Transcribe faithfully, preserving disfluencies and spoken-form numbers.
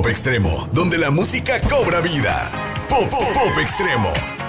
Pop Extremo, donde la música cobra vida. Pop, pop, pop Extremo.